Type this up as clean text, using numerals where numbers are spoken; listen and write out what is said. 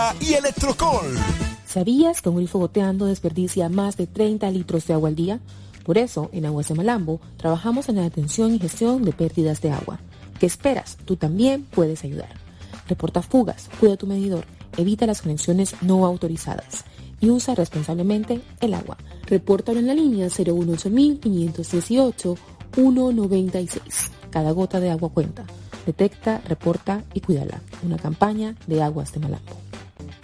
y Electrocol. ¿Sabías que un grifo goteando desperdicia más de 30 litros de agua al día? Por eso, en Aguas de Malambo, trabajamos en la detención y gestión de pérdidas de agua. ¿Qué esperas? Tú también puedes ayudar. Reporta fugas, cuida tu medidor, evita las conexiones no autorizadas y usa responsablemente el agua. Repórtalo en la línea 018-518-196. Cada gota de agua cuenta. Detecta, reporta y cuídala. Una campaña de Aguas de Malambo.